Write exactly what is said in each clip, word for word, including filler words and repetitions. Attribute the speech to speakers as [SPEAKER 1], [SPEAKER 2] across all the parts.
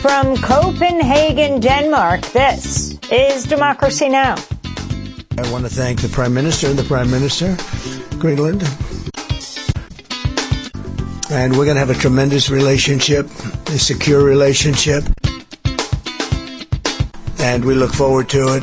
[SPEAKER 1] From Copenhagen, Denmark, this is Democracy Now!
[SPEAKER 2] I want to thank the Prime Minister and the Prime Minister, Greenland. And we're going to have a tremendous relationship, a secure relationship. And we look forward to it.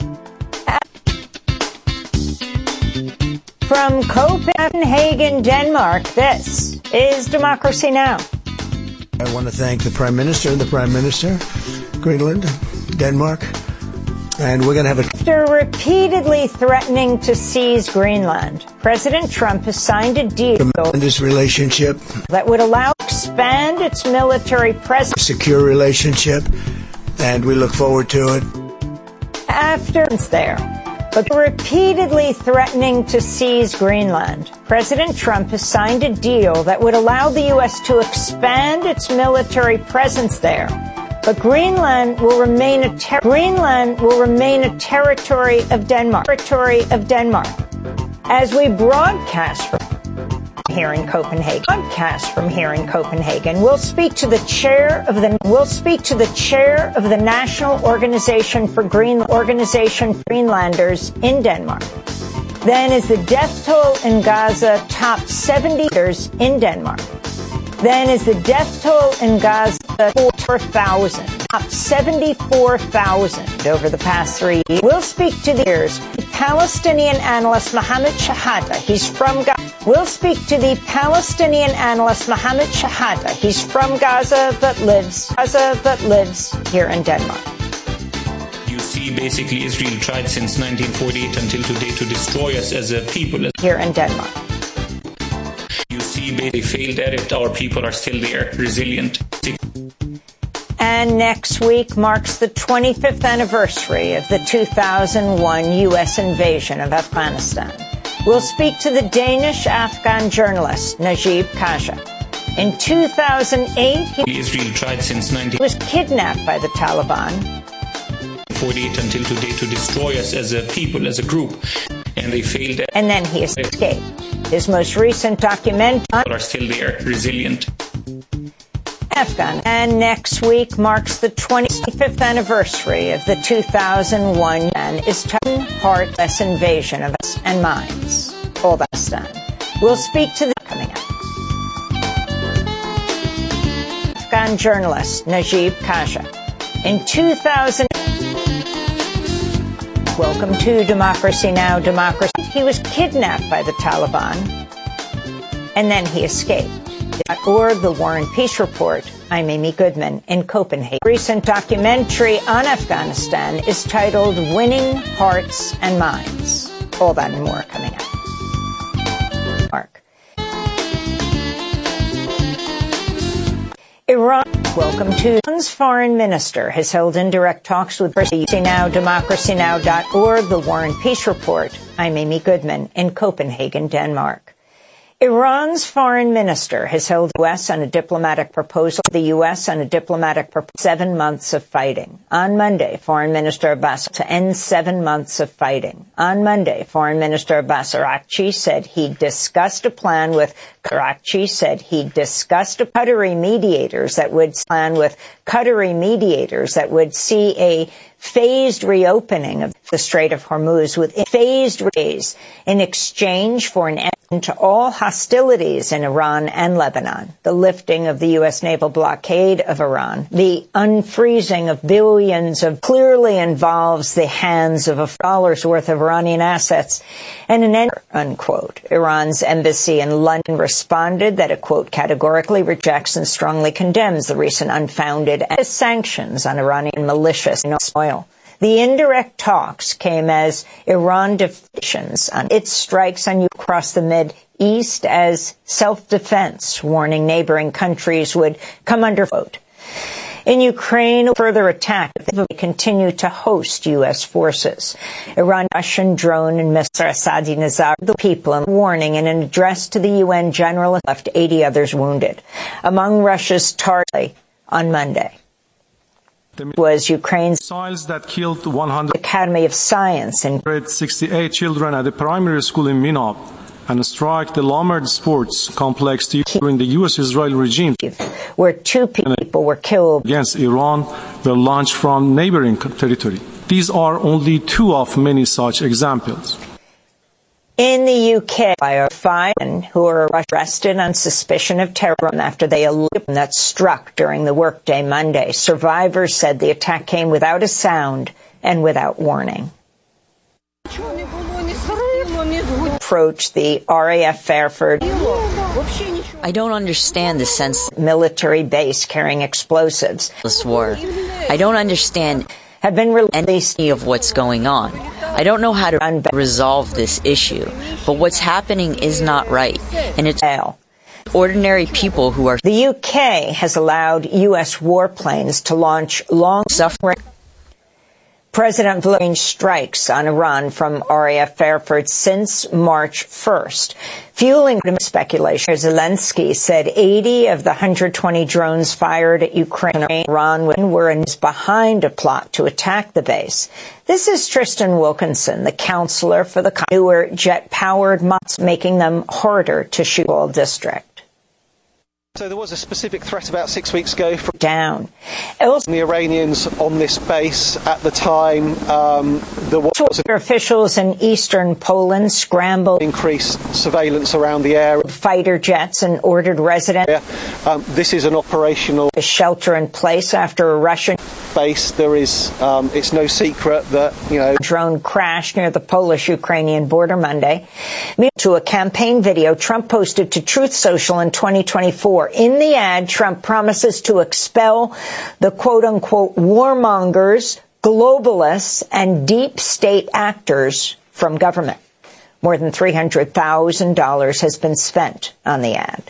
[SPEAKER 1] From Copenhagen, Denmark, this is Democracy Now!
[SPEAKER 2] I want to thank the Prime Minister and the Prime Minister, Greenland, Denmark. And we're going to have a...
[SPEAKER 1] After repeatedly threatening to seize Greenland, President Trump has signed a deal...
[SPEAKER 2] Tremendous relationship.
[SPEAKER 1] ...that would allow it to expand its military presence...
[SPEAKER 2] Secure relationship. And we look forward to it.
[SPEAKER 1] After it's there. But repeatedly threatening to seize Greenland, President Trump has signed a deal that would allow the U S to expand its military presence there. But Greenland will remain a ter- Greenland will remain a territory of Denmark. Territory of Denmark. As we broadcast from here in Copenhagen, broadcast from here in Copenhagen, we'll speak to the chair of the we'll speak to the chair of the National Organization for Green Organization for Greenlanders in Denmark. Then is the death toll in Gaza top seventy in Denmark. Then is the death toll in Gaza four thousand, top seventy-four thousand over the past three years. We'll speak to the ears. Palestinian analyst Mohammed Shahada. He's from Gaza. We'll speak to the Palestinian analyst Mohammed Shahada. He's from Gaza but lives Gaza but lives here in Denmark.
[SPEAKER 3] You see, basically, Israel tried since nineteen forty-eight until today to destroy us as a people.
[SPEAKER 1] Here in Denmark.
[SPEAKER 3] You see, they failed at it. Our people are still there, resilient.
[SPEAKER 1] And next week marks the twenty-fifth anniversary of the two thousand one U S invasion of Afghanistan. We'll speak to the Danish-Afghan journalist Najib Khaja. In two thousand eight, he
[SPEAKER 3] Israel tried since nineteen
[SPEAKER 1] was kidnapped by the Taliban.
[SPEAKER 3] forty-eight until today to destroy us as a people, as a group, and they failed at
[SPEAKER 1] And then he escaped. His most recent documentary
[SPEAKER 3] are still there, resilient.
[SPEAKER 1] Afghan. And next week marks the twenty-fifth anniversary of the two thousand one and is titled Heartless Invasion of Us and Minds. Afghanistan. We'll speak to the coming up. Afghan journalist Najib Khaja. In two thousand, welcome to Democracy Now! Democracy. He was kidnapped by the Taliban, and then he escaped. Or the War and Peace Report. I'm Amy Goodman in Copenhagen. Recent documentary on Afghanistan is titled Winning Hearts and Minds. All that and more coming up. Mark. Iran. Welcome to Iran's foreign minister has held indirect talks with Democracy Now! Democracy Now dot org, the War and Peace Report. I'm Amy Goodman in Copenhagen, Denmark. Iran's foreign minister has held the U S on a diplomatic proposal, the U S on a diplomatic proposal, seven months of fighting. On Monday, Foreign Minister Abbas to end seven months of fighting. On Monday, Foreign Minister Abbas Araghchi said he discussed a plan with Araghchi said he discussed a Qatari mediators that would plan with Qatari mediators that would see a phased reopening of the Strait of Hormuz with phased raise in exchange for an end to all hostilities in Iran and Lebanon, the lifting of the U S naval blockade of Iran, the unfreezing of billions of clearly involves the hands of a dollar's worth of Iranian assets, and an end, unquote. Iran's embassy in London responded that it, quote, categorically rejects and strongly condemns the recent unfounded sanctions on Iranian militias in oil. The indirect talks came as Iran definitions on its strikes on Ukraine across the Mid East as self-defense, warning neighboring countries would come under vote. In Ukraine, further attack they continue to host U S forces. Iran, Russian drone and missile Asadi Nazar, the people, in warning in an address to the U N General, left eighty others wounded. Among Russia's targets on Monday was Ukraine's
[SPEAKER 4] missiles that killed one hundred
[SPEAKER 1] Academy of Science and
[SPEAKER 4] sixty-eight children at a primary school in Minov and strike the Lombard Sports Complex during the U S Israel regime,
[SPEAKER 1] where two people were killed
[SPEAKER 4] against Iran, were launched from neighboring territory. These are only two of many such examples.
[SPEAKER 1] In the U K, five men who were arrested on suspicion of terrorism after they eluded that struck during the workday Monday. Survivors said the attack came without a sound and without warning. Approached the R A F Fairford.
[SPEAKER 5] I don't understand the sense
[SPEAKER 1] military base carrying explosives.
[SPEAKER 5] This war. I don't understand
[SPEAKER 1] have been released
[SPEAKER 5] of what's going on. I don't know how to resolve this issue, but what's happening is not right, and it's ordinary people who are.
[SPEAKER 1] The U K has allowed U S warplanes to launch long suffering. President Vladimir strikes on Iran from R A F Fairford since March first. Fueling speculation, Zelensky said eighty of the one hundred twenty drones fired at Ukraine and Iran were behind a plot to attack the base. This is Tristan Wilkinson, the counselor for the newer jet-powered mods, making them harder to shoot all district.
[SPEAKER 6] So there was a specific threat about six weeks ago from
[SPEAKER 1] down.
[SPEAKER 6] The Iranians on this base at the time. Um, there was
[SPEAKER 1] officials in eastern Poland scrambled,
[SPEAKER 6] increased surveillance around the area,
[SPEAKER 1] fighter jets, and ordered residents.
[SPEAKER 6] Um, this is an operational
[SPEAKER 1] to shelter in place after a Russian
[SPEAKER 6] base. There is, um, it's no secret that you know
[SPEAKER 1] drone crashed near the Polish-Ukrainian border Monday. To a campaign video Trump posted to Truth Social in twenty twenty-four. In the ad, Trump promises to expel the quote-unquote warmongers, globalists, and deep state actors from government. More than three hundred thousand dollars has been spent on the ad.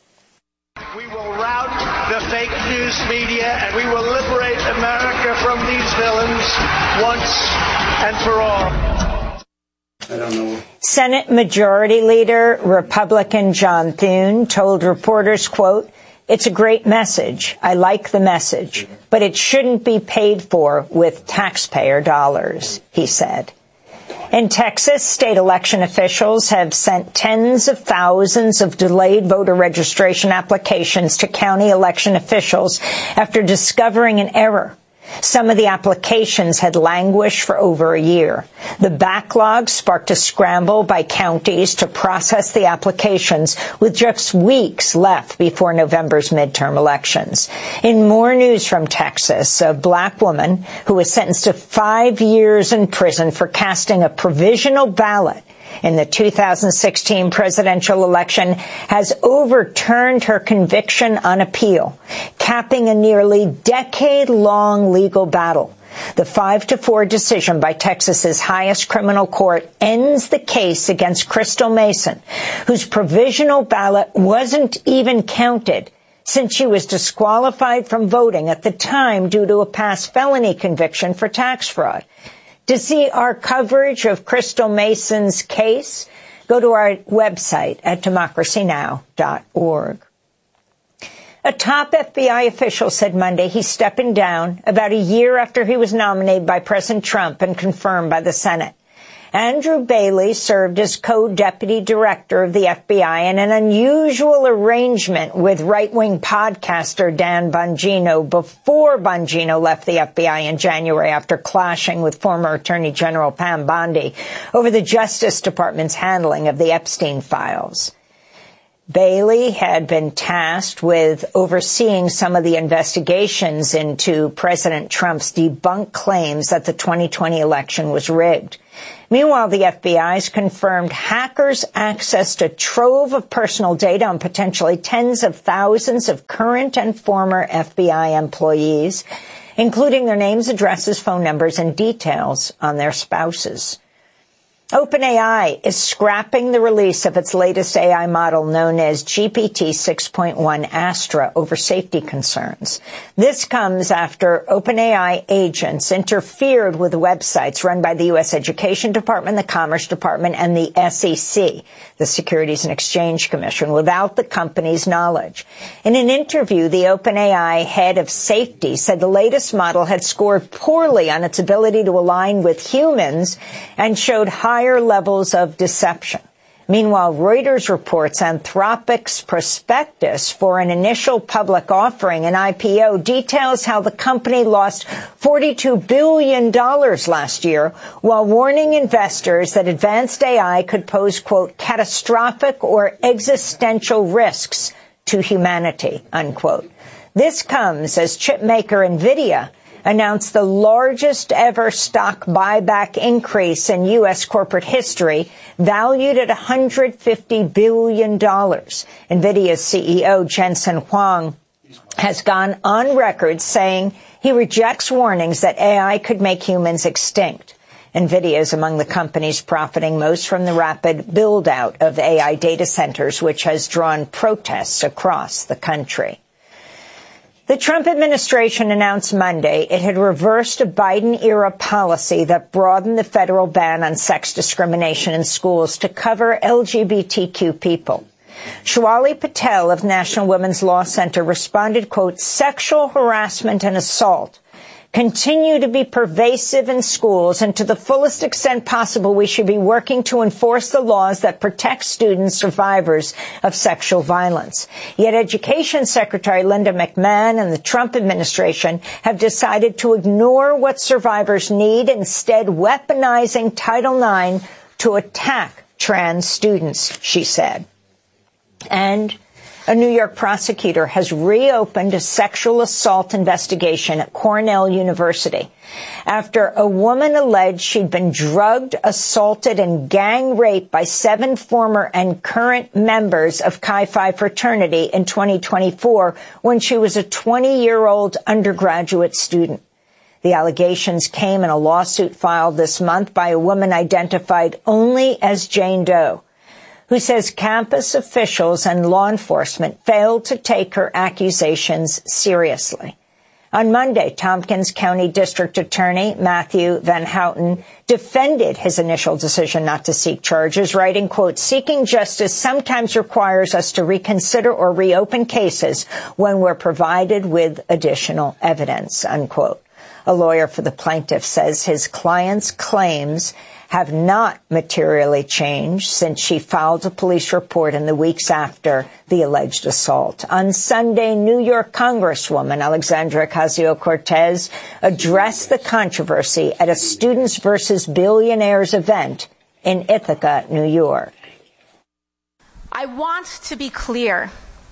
[SPEAKER 7] We will rout the fake news media, and we will liberate America from these villains once and for all.
[SPEAKER 2] I don't know.
[SPEAKER 1] Senate Majority Leader Republican John Thune told reporters, quote, "It's a great message. I like the message, but it shouldn't be paid for with taxpayer dollars," he said. In Texas, state election officials have sent tens of thousands of delayed voter registration applications to county election officials after discovering an error. Some of the applications had languished for over a year. The backlog sparked a scramble by counties to process the applications with just weeks left before November's midterm elections. In more news from Texas, a black woman who was sentenced to five years in prison for casting a provisional ballot in the two thousand sixteen presidential election has overturned her conviction on appeal, capping a nearly decade-long legal battle. The five to four decision by Texas's highest criminal court ends the case against Crystal Mason, whose provisional ballot wasn't even counted since she was disqualified from voting at the time due to a past felony conviction for tax fraud. To see our coverage of Crystal Mason's case, go to our website at democracy now dot org. A top F B I official said Monday he's stepping down about a year after he was nominated by President Trump and confirmed by the Senate. Andrew Bailey served as co-deputy director of the F B I in an unusual arrangement with right-wing podcaster Dan Bongino before Bongino left the F B I in January after clashing with former Attorney General Pam Bondi over the Justice Department's handling of the Epstein files. Bailey had been tasked with overseeing some of the investigations into President Trump's debunked claims that the twenty twenty election was rigged. Meanwhile, the F B I's confirmed hackers accessed a trove of personal data on potentially tens of thousands of current and former F B I employees, including their names, addresses, phone numbers, and details on their spouses. OpenAI is scrapping the release of its latest A I model known as G P T six point one Astra over safety concerns. This comes after OpenAI agents interfered with websites run by the U S Education Department, the Commerce Department, and the S E C, the Securities and Exchange Commission, without the company's knowledge. In an interview, the OpenAI head of safety said the latest model had scored poorly on its ability to align with humans and showed high higher levels of deception. Meanwhile, Reuters reports Anthropic's prospectus for an initial public offering, an I P O, details how the company lost forty-two billion dollars last year, while warning investors that advanced A I could pose, quote, catastrophic or existential risks to humanity, unquote. This comes as chipmaker NVIDIA announced the largest ever stock buyback increase in U S corporate history, valued at one hundred fifty billion dollars. NVIDIA's C E O, Jensen Huang, has gone on record saying he rejects warnings that A I could make humans extinct. NVIDIA is among the companies profiting most from the rapid build-out of A I data centers, which has drawn protests across the country. The Trump administration announced Monday it had reversed a Biden-era policy that broadened the federal ban on sex discrimination in schools to cover L G B T Q people. Shwali Patel of National Women's Law Center responded, quote, sexual harassment and assault continue to be pervasive in schools, and to the fullest extent possible, we should be working to enforce the laws that protect students survivors of sexual violence. Yet Education Secretary Linda McMahon and the Trump administration have decided to ignore what survivors need, instead weaponizing Title nine to attack trans students, she said. And a New York prosecutor has reopened a sexual assault investigation at Cornell University after a woman alleged she'd been drugged, assaulted, and gang raped by seven former and current members of Chi Phi fraternity in twenty twenty-four when she was a twenty-year-old undergraduate student. The allegations came in a lawsuit filed this month by a woman identified only as Jane Doe, who says campus officials and law enforcement failed to take her accusations seriously. On Monday, Tompkins County District Attorney Matthew Van Houten defended his initial decision not to seek charges, writing, quote, seeking justice sometimes requires us to reconsider or reopen cases when we're provided with additional evidence, unquote. A lawyer for the plaintiff says his client's claims have not materially changed since she filed a police report in the weeks after the alleged assault. On Sunday, New York Congresswoman Alexandria Ocasio-Cortez addressed the controversy at a Students versus Billionaires event in Ithaca, New York.
[SPEAKER 8] I want to be clear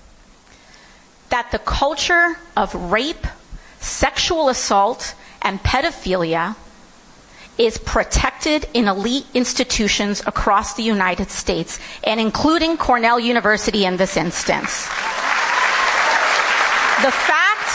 [SPEAKER 8] that the culture of rape, sexual assault, and pedophilia is protected in elite institutions across the United States, and including Cornell University in this instance. The fact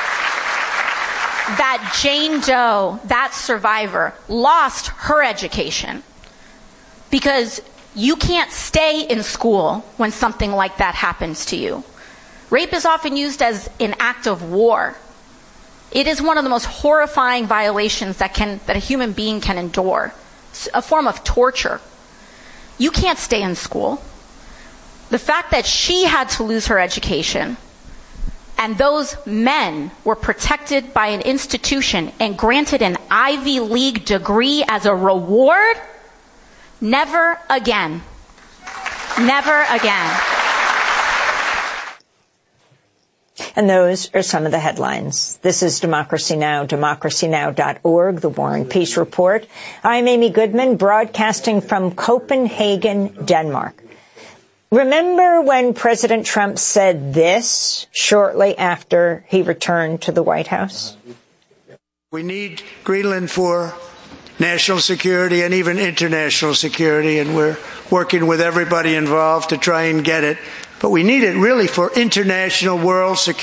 [SPEAKER 8] that Jane Doe, that survivor, lost her education because you can't stay in school when something like that happens to you. Rape is often used as an act of war. It is one of the most horrifying violations that can that a human being can endure, a form of torture. You can't stay in school. The fact that she had to lose her education and those men were protected by an institution and granted an Ivy League degree as a reward, never again. Never again.
[SPEAKER 1] And those are some of the headlines. This is Democracy Now!, democracy now dot org, the War and Peace Report. I'm Amy Goodman, broadcasting from Copenhagen, Denmark. Remember when President Trump said this shortly after he returned to the White House?
[SPEAKER 2] We need Greenland for national security and even international security, and we're working with everybody involved to try and get it. But we need it really for international world security.